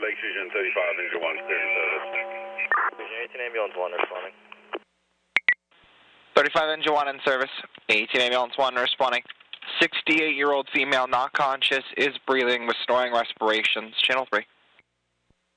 Lake Fusion 35 Engine 1, clear to service. Fusion 18 Ambulance 1 responding. 35 Engine 1 in service. 18 Ambulance 1 responding. 68-year-old female not conscious, is breathing with snoring respirations. Channel 3.